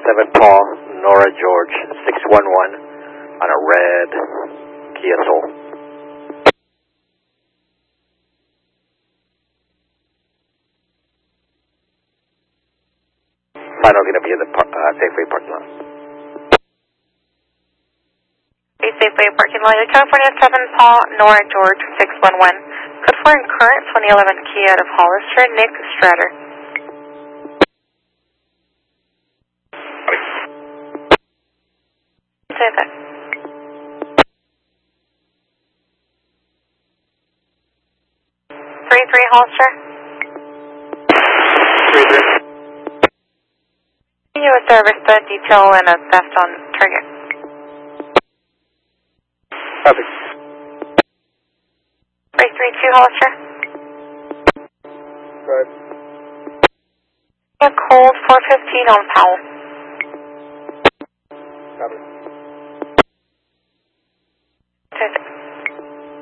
7 Paul, Nora George, 611 on a red Kia Soul. Final going to be in the Safeway parking lot. Safeway parking lot, California 7 Paul, Nora George, 611. Code 4 and current 2011 Kia out of Hollister, Nick Stratter. Say that. 33 Hollister. 33. You with service the detail and a theft on target. Copy. 332 Hollister. Go ahead. A cold 415 on Powell. Copy.